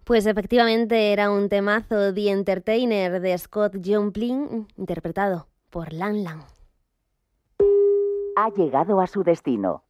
Pues efectivamente era un temazo, The Entertainer, de Scott Joplin, interpretado por Lang Lang. Ha llegado a su destino.